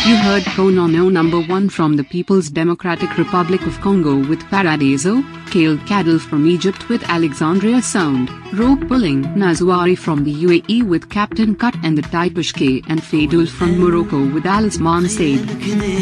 You heard Konono number 1 from the People's Democratic Republic of Congo with Paradiso, Kale Cadel from Egypt with Alexandria Sound, Rope Pulling Nazwari from the UAE with Captain Cut and the Taipushke, and Fadul from Morocco with Alice Mansaid.